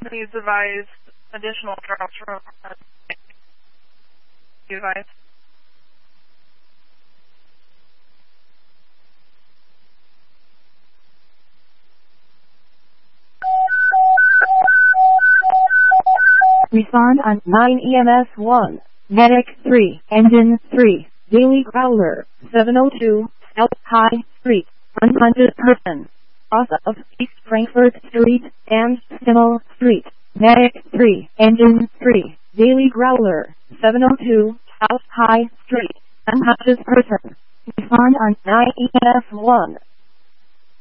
Please advise additional drops from advise. Respond on 9 EMS 1, Medic 3, Engine 3, Daily Growler, 702, South High Street, unconscious person. Off of East Frankfort Street and Stimmel Street. Medic 3, Engine 3, Daily Growler, 702, South High Street, unconscious person. Respond on 9 EMS 1.